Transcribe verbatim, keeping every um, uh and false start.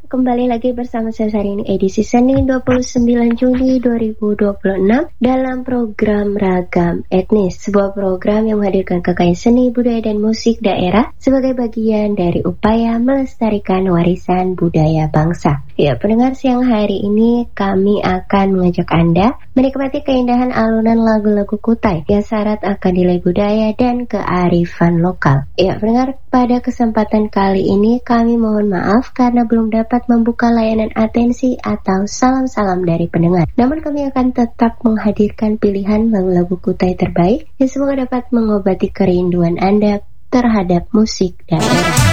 kembali lagi bersama saya hari ini edisi Senin dua puluh sembilan Juli dua ribu dua puluh enam dalam program Ragam Etnis, sebuah program yang menghadirkan kekayaan seni, budaya, dan musik daerah sebagai bagian dari upaya melestarikan warisan budaya bangsa. Ya, pendengar, siang hari ini kami akan mengajak Anda menikmati keindahan alunan lagu-lagu Kutai yang syarat akan nilai budaya dan kearifan lokal. Ya, pendengar, pada kesempatan kali ini kami mohon maaf karena belum dapat membuka layanan atensi atau salam-salam dari pendengar. Namun kami akan tetap menghadirkan pilihan lagu-lagu Kutai terbaik yang semoga dapat mengobati kerinduan Anda terhadap musik daerah.